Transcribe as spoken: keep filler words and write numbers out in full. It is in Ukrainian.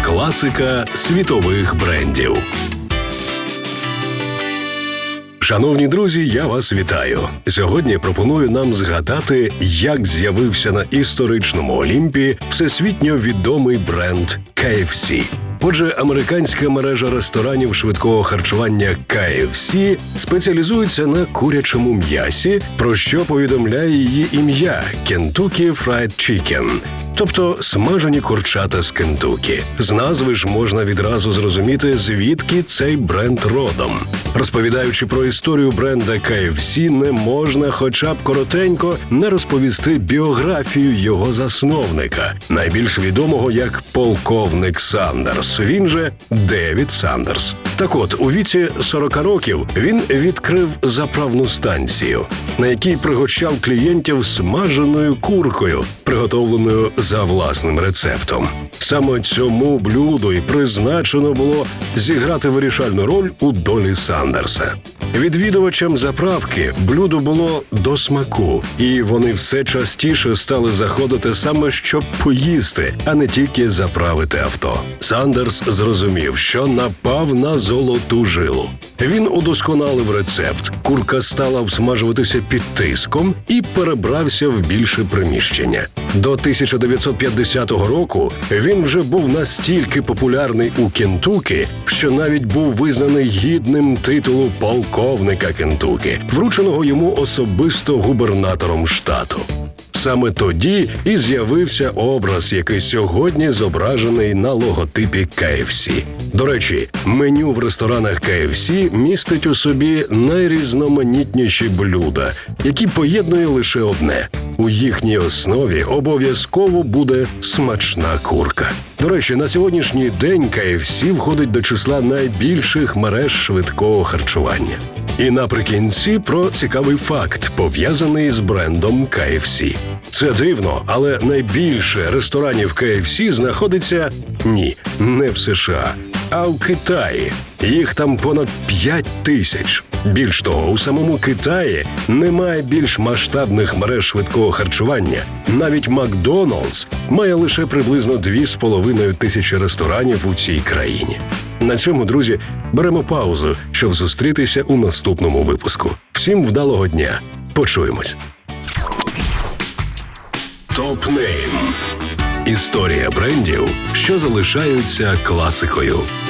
Класика світових брендів. Шановні друзі, я вас вітаю. Сьогодні пропоную нам згадати, як з'явився на історичному Олімпі всесвітньо відомий бренд кей еф сі. Отже, американська мережа ресторанів швидкого харчування кей еф сі спеціалізується на курячому м'ясі, про що повідомляє її ім'я – Kentucky Fried Chicken, тобто смажені курчата з Кентукі. З назви ж можна відразу зрозуміти, звідки цей бренд родом. Розповідаючи про історію бренда кей еф сі, не можна хоча б коротенько не розповісти біографію його засновника, найбільш відомого як полковник Сандерс. Він же Девід Сандерс. Так от, у віці сорока років він відкрив заправну станцію, на якій пригощав клієнтів смаженою куркою, приготовленою за власним рецептом. Саме цьому блюду і призначено було зіграти вирішальну роль у долі Сандерса. Відвідувачам заправки блюдо було до смаку, і вони все частіше стали заходити саме щоб поїсти, а не тільки заправити авто. Сандерс зрозумів, що напав на золоту жилу. Він удосконалив рецепт, курка стала обсмажуватися під тиском і перебрався в більше приміщення. До тисяча дев'ятсот п'ятдесятого року він вже був настільки популярний у Кентукі, що навіть був визнаний гідним титулу полковника Кентукі, врученого йому особисто губернатором штату. Саме тоді і з'явився образ, який сьогодні зображений на логотипі кей еф сі. До речі, меню в ресторанах кей еф сі містить у собі найрізноманітніші блюда, які поєднує лише одне – у їхній основі обов'язково буде смачна курка. До речі, на сьогоднішній день кей еф сі входить до числа найбільших мереж швидкого харчування. І наприкінці про цікавий факт, пов'язаний з брендом кей еф сі. Це дивно, але найбільше ресторанів кей еф сі знаходиться, ні, не в США, а в Китаї. Їх там понад п'ять тисяч. Більш того, у самому Китаї немає більш масштабних мереж швидкого харчування. Навіть Макдоналдс має лише приблизно дві з половиною тисячі ресторанів у цій країні. На цьому, друзі, беремо паузу, щоб зустрітися у наступному випуску. Всім вдалого дня. Почуємось. Топ-нейм. Історія брендів, що залишаються класикою.